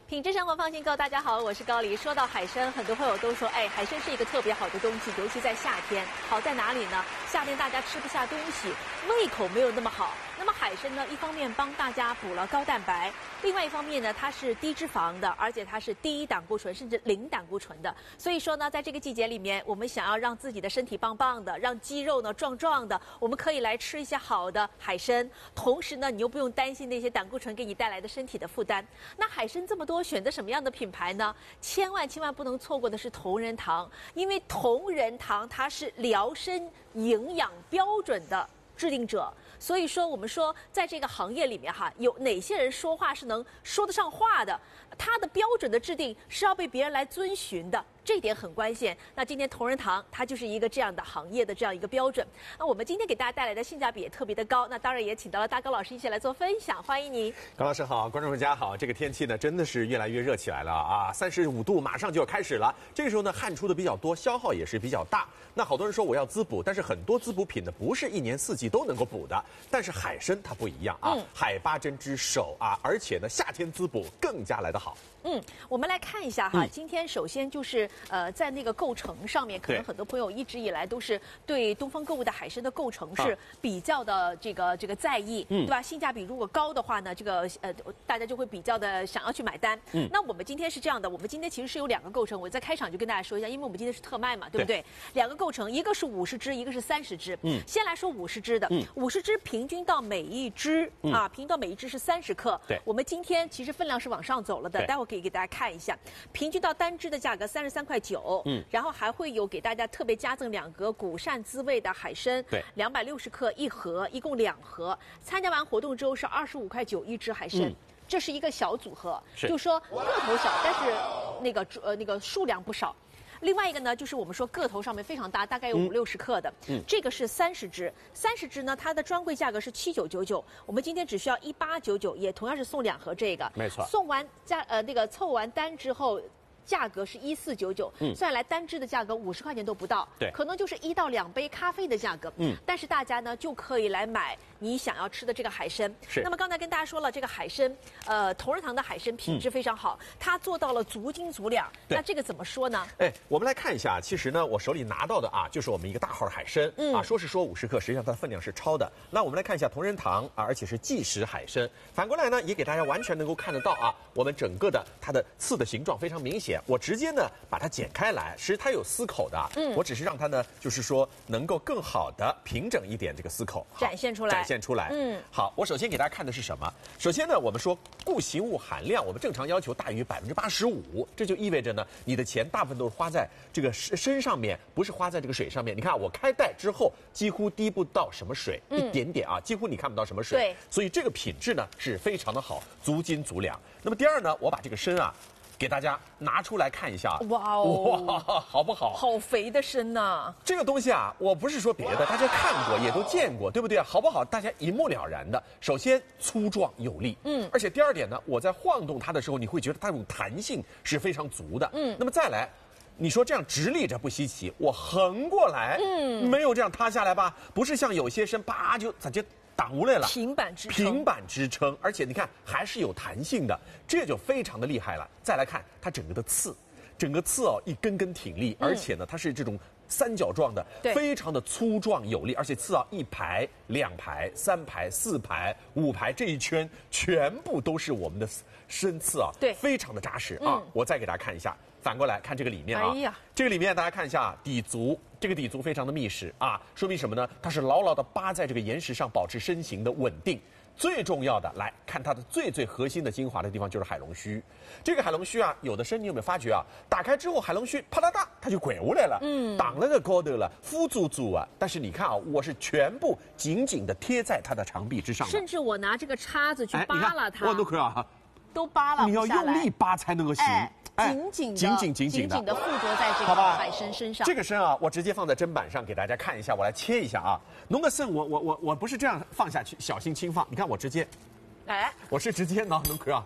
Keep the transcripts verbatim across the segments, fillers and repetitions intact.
品质生活放心购，大家好，我是高黎。说到海参，很多朋友都说，哎，海参是一个特别好的东西，尤其在夏天。好在哪里呢？夏天大家吃不下东西，胃口没有那么好。那么海参呢，一方面帮大家补了高蛋白，另外一方面呢，它是低脂肪的，而且它是低胆固醇，甚至零胆固醇的。所以说呢，在这个季节里面，我们想要让自己的身体棒棒的，让肌肉呢壮壮的，我们可以来吃一些好的海参。同时呢，你又不用担心那些胆固醇给你带来的身体的负担。那海参这么多，选择什么样的品牌呢？千万千万不能错过的是同仁堂，因为同仁堂它是疗身营养标准的制定者。所以说，我们说在这个行业里面哈，有哪些人说话是能说得上话的？他的标准的制定是要被别人来遵循的。这一点很关键。那今天同仁堂它就是一个这样的行业的这样一个标准。那我们今天给大家带来的性价比也特别的高。那当然也请到了大高老师一起来做分享，欢迎您。 高老师好，观众们大家好。这个天气呢真的是越来越热起来了啊，三十五度马上就要开始了。这个时候呢汗出的比较多，消耗也是比较大。那好多人说我要滋补，但是很多滋补品呢不是一年四季都能够补的。但是海参它不一样啊，嗯、海八珍之首啊，而且呢夏天滋补更加来得好。 嗯，我们来看一下哈，嗯、今天首先就是呃在那个构成上面，可能很多朋友一直以来都是对东方购物的海参的构成是比较的这个这个在意，嗯、对吧？性价比如果高的话呢，这个呃大家就会比较的想要去买单。嗯，那我们今天是这样的，我们今天其实是有两个构成，我在开场就跟大家说一下，因为我们今天是特卖嘛，对不对？对，两个构成，一个是五十支，一个是三十支。嗯，先来说五十支的，嗯，五十支平均到每一支、嗯、啊，平均到每一支是三十克。对，我们今天其实分量是往上走了的，待会儿可以给大家看一下，平均到单支的价格三十三块九。嗯，然后还会有给大家特别加赠两个古善滋味的海参，对，两百六十克一盒，一共两盒。参加完活动之后是二十五块九一只海参。嗯，这是一个小组合，就说个头小，但是那个呃那个数量不少。另外一个呢，就是我们说个头上面非常大，大概有五六十克的，嗯，这个是三十支，三十支呢，它的专柜价格是七九九九，我们今天只需要一八九九，也同样是送两盒这个， 没错。送完价呃那个凑完单之后，价格是一四九九，嗯，算下来单支的价格五十块钱都不到，对，可能就是一到两杯咖啡的价格，嗯，但是大家呢就可以来买你想要吃的这个海参。是。那么刚才跟大家说了，这个海参，呃，同仁堂的海参品质非常好，嗯、它做到了足斤足两。那这个怎么说呢？ 哎，我们来看一下，其实呢，我手里拿到的啊，就是我们一个大号的海参，嗯、啊，说是说五十克，实际上它的分量是超的。那我们来看一下同仁堂啊，而且是即食海参。反过来呢，也给大家完全能够看得到啊，我们整个的它的刺的形状非常明显。我直接呢把它剪开来，其实它有丝口的，嗯，我只是让它呢，就是说能够更好的平整一点这个丝口， 展现出来， 展现出来，嗯，好，我首先给大家看的是什么？首先呢，我们说固形物含量，我们正常要求大于百分之八十五，这就意味着呢，你的钱大部分都是花在这个参上面，不是花在这个水上面。你看我开袋之后，几乎滴不到什么水，嗯、一点点啊，几乎你看不到什么水，对，所以这个品质呢是非常的好，足斤足两。那么第二呢，我把这个参啊。给大家拿出来看一下， 哇哦， 哇，好不好？ 好肥的参呐！ 这个东西啊，我不是说别的，大家看过也都见过，对不对？好不好？大家一目了然的。首先粗壮有力，嗯，而且第二点呢，我在晃动它的时候，你会觉得它这种弹性是非常足的，嗯。那么再来，你说这样直立着不稀奇，我横过来，嗯，没有这样塌下来吧？不是像有些参啪就咋就。挡无来了， 平板支撑， 平板支撑，而且你看还是有弹性的，这就非常的厉害了。再来看它整个的刺，整个刺哦一根根挺立，嗯、而且呢它是这种三角状的，非常的粗壮有力，而且刺啊一排、两排、三排、四排、五排这一圈全部都是我们的参刺啊，对，非常的扎实啊。嗯、我再给大家看一下。反过来看这个里面啊，哎呀，这个里面大家看一下底足，这个底足非常的密实啊，说明什么呢？它是牢牢的扒在这个岩石上，保持身形的稳定。最重要的，来看它的最最核心的精华的地方就是海龙须。这个海龙须啊，有的参你有没有发觉啊？打开之后海龙须啪嗒嗒，它就滚过来了，嗯，挡了个高头了，敷足足啊。但是你看啊，我是全部紧紧的贴在它的长臂之上， 甚至我拿这个叉子去扒了它， 我都可以啊， 都扒了， 你要用力扒才能够行。哎紧紧的、 紧紧紧紧的、 紧紧的附着在这个海参身上。 这个参啊，我直接放在砧板上给大家看一下，我来切一下啊。弄个参，我我我我不是这样放下去，小心轻放。你看我直接，哎，我是直接拿弄个啊，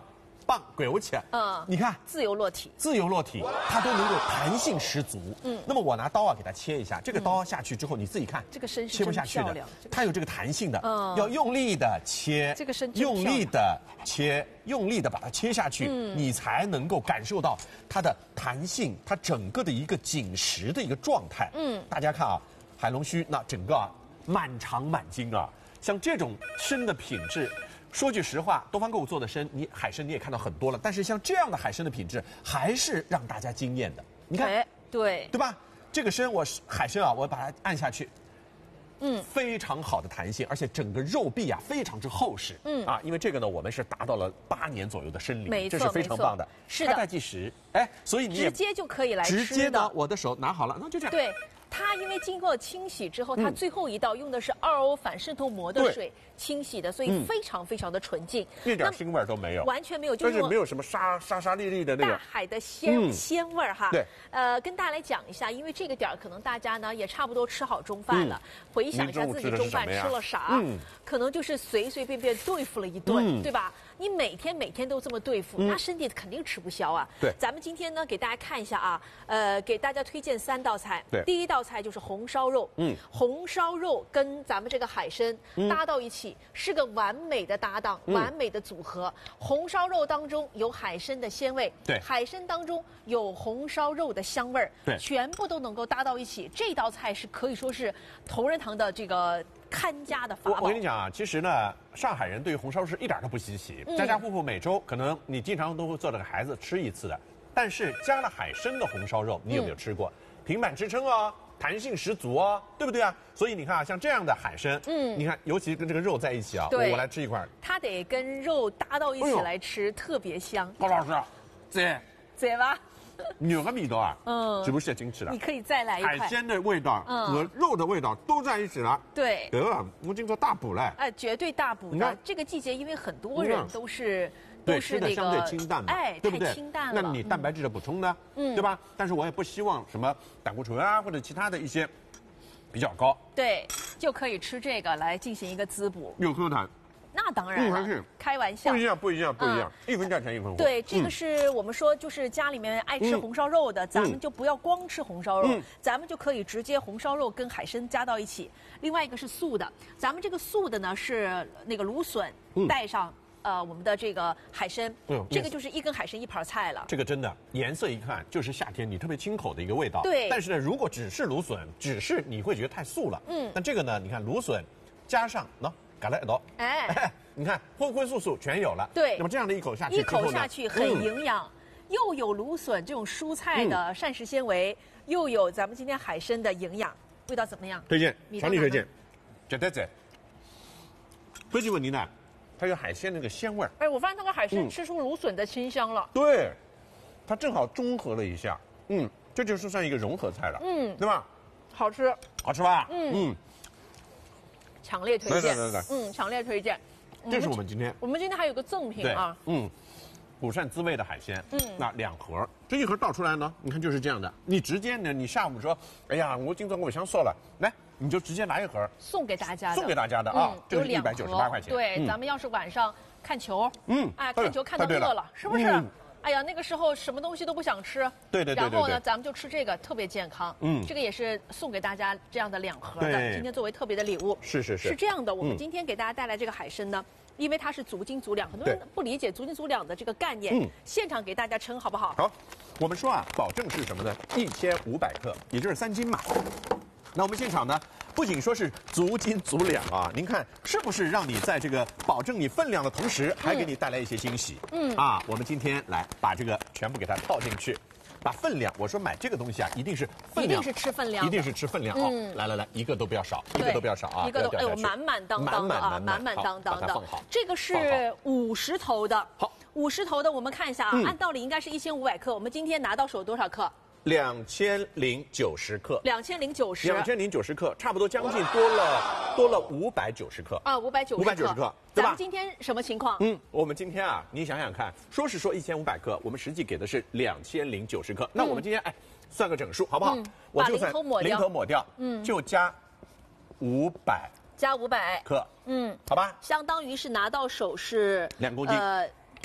棒鬼起来，嗯，你看自由落体， 自由落体，它都能够弹性十足。嗯，那么我拿刀啊给它切一下，这个刀下去之后，你自己看， 这个身是切不下去的，它有这个弹性的，嗯，要用力的切， 这个身用力的切，用力的把它切下去，嗯，你才能够感受到它的弹性，它整个的一个紧实的一个状态。嗯，大家看啊，海龙须那整个啊满长满筋啊，像这种参的品质。说句实话，东方购物做的参，你海参你也看到很多了，但是像这样的海参的品质，还是让大家惊艳的。你看， 哎，对， 对吧？这个参我海参啊，我把它按下去，嗯，非常好的弹性，而且整个肉壁啊非常之厚实，嗯啊，因为这个呢，我们是达到了八年左右的参龄，这是非常棒的， 是的， 开袋即食，哎，所以你也直接就可以来吃的， 直接呢，我的手拿好了，那就这样， 对。它因为经过清洗之后，它最后一道用的是二欧反渗透膜的水清洗的，所以非常非常的纯净， 一点腥味都没有， 完全没有，就是没有什么沙沙沙粒粒的那个大海的鲜鲜味哈。 对， 呃，跟大家来讲一下，因为这个点儿可能大家呢也差不多吃好中饭了，回想一下自己中饭吃了啥，可能就是随随便便对付了一顿，对吧？你每天每天都这么对付，那身体肯定吃不消啊。 对， 咱们今天呢给大家看一下啊，呃，给大家推荐三道菜。 对， 第一道菜就是红烧肉。嗯，红烧肉跟咱们这个海参搭到一起，是个完美的搭档，完美的组合。红烧肉当中有海参的鲜味， 对， 海参当中有红烧肉的香味儿， 对， 全部都能够搭到一起。这道菜是可以说是同仁堂的这个看家的法宝。 我我跟你讲啊，其实呢，上海人对于红烧肉是一点都不稀奇，嗯、家家户户每周可能你经常都会做这个孩子吃一次的。但是加了海参的红烧肉，你有没有吃过？嗯、平板支撑哦，弹性十足哦，对不对啊？所以你看啊，像这样的海参，嗯，你看，尤其跟这个肉在一起啊，我我来吃一块， 它得跟肉搭到一起来吃，哎、特别香。 高老师，这这吧？ 牛的味道啊，嗯，是不是进去了？ 你可以再来一块。 海鲜的味道和肉的味道都在一起了。 对， 得了，我经做大补了。 哎，绝对大补的。这个季节，因为很多人都是都是那个相对清淡嘛， 哎， 对不对？ 太清淡了。 那你蛋白质的补充呢？嗯，对吧？但是我也不希望什么胆固醇啊或者其他的一些比较高。 对，就可以吃这个来进行一个滋补。 有口感。 那当然了，开玩笑， 不一样，不一样，不一样，一分价钱一分货。 对，这个是我们说，就是家里面爱吃红烧肉的，咱们就不要光吃红烧肉，咱们就可以直接红烧肉跟海参加到一起。另外一个是素的，咱们这个素的呢是那个芦笋带上呃我们的这个海参，这个就是一根海参一盘菜了。 这个真的颜色一看就是夏天你特别清口的一个味道。 对， 但是呢，如果只是芦笋，只是你会觉得太素了。嗯，那这个呢，你看芦笋加上喏。嘎了一刀，哎，你看荤荤素素全有了。 对， 那么这样的一口下去， 一口下去很营养，嗯、又有芦笋这种蔬菜的膳食纤维，嗯、又有咱们今天海参的营养，味道怎么样？ 推荐，强力推荐，绝对赞。最基本的呢，它有海鲜那个鲜味。 哎，我发现那个海参吃出芦笋的清香了。 嗯、对，它正好中和了一下，嗯，这就是算一个融合菜了，嗯，对吧？ 好吃， 好吃吧？嗯嗯。 强烈推荐，来来来嗯，强烈推荐。 这是我们今天， 我们今天还有个赠品啊， 嗯，补善滋味的海鲜，嗯，那两盒，这一盒倒出来呢，你看就是这样的。你直接呢，你下午说，哎呀，我今早我想说了，来，你就直接拿一盒送给大家的， 送给大家的啊，这是一百九十八块钱。 对，咱们要是晚上看球，嗯，哎，看球看到饿了，是不是？哎呀，那个时候什么东西都不想吃， 对对对， 然后呢，咱们就吃这个，特别健康。嗯，这个也是送给大家这样的两盒的，今天作为特别的礼物。 是是是， 是这样的，我们今天给大家带来这个海参呢，因为它是足斤足两，很多人不理解足斤足两的这个概念，嗯，现场给大家称好不好？ 好，我们说啊，保证是什么呢？一千五百克，也就是三斤嘛。那我们现场呢，不仅说是足斤足两啊，您看是不是让你在这个保证你分量的同时，还给你带来一些惊喜？嗯啊，我们今天来把这个全部给它套进去，把分量，我说买这个东西啊，一定是分量， 一定是吃分量， 一定是吃分量啊！嗯、来来来，一个都不要少，一个都不要少啊！ 一个都哎呦满满当当的啊，满满当当的。这个是五十头的， 好， 五十头的，我们看一下啊，嗯、按道理应该是一千五百克，我们今天拿到手多少克？ 两千零九十克， 两千零九十， 两千零九十克，差不多将近多了多了五百九十克啊，五百九十， 五百九十克，对吧？ 咱们今天什么情况？ 嗯，我们今天啊，你想想看，说是说一千五百克，我们实际给的是两千零九十克，那我们今天哎，算个整数好不好？我就算零头抹掉，嗯，就加五百， 加五百克，嗯，好吧， 相当于是拿到手是两公斤，呃。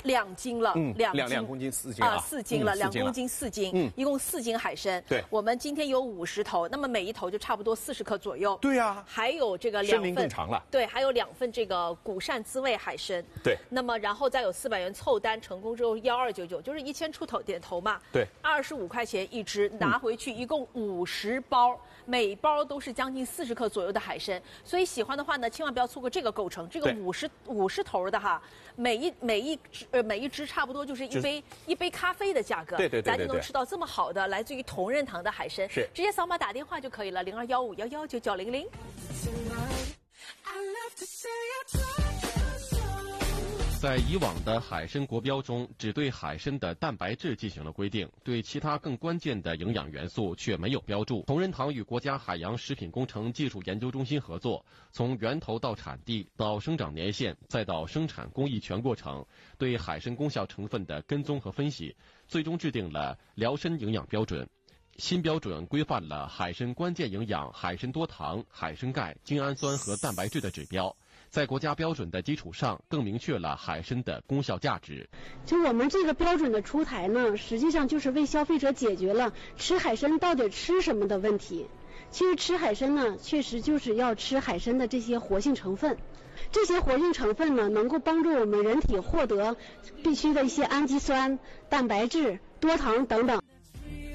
两斤了， 嗯， 两两两公斤四斤啊， 四斤了，两公斤四斤，嗯，一共四斤海参。 对， 我们今天有五十头，那么每一头就差不多四十克左右。 对呀， 还有这个两份， 生命更长了。 对，还有两份这个古鳝滋味海参。 对， 那么然后再有四百元凑单成功之后幺二九九，就是一千出头点头嘛。 对， 二十五块钱一只，拿回去一共五十包，每包都是将近四十克左右的海参。所以喜欢的话呢，千万不要错过这个构成，这个五十五十头的哈，每一每一只呃每一只差不多就是一杯一杯咖啡的价格， 对对对， 咱就能吃到这么好的来自于同仁堂的海参， 是直接扫码打电话就可以了，零二幺五幺幺九九零零。 在以往的海参国标中，只对海参的蛋白质进行了规定，对其他更关键的营养元素却没有标注。同仁堂与国家海洋食品工程技术研究中心合作，从源头到产地到生长年限，再到生产工艺全过程，对海参功效成分的跟踪和分析，最终制定了辽参营养标准。新标准规范了海参关键营养海参多糖、海参钙、精氨酸和蛋白质的指标。在国家标准的基础上，更明确了海参的功效价值。 就我们这个标准的出台呢，实际上就是为消费者解决了吃海参到底吃什么的问题。其实吃海参呢，确实就是要吃海参的这些活性成分。这些活性成分呢，能够帮助我们人体获得必需的一些氨基酸、蛋白质、多糖等等。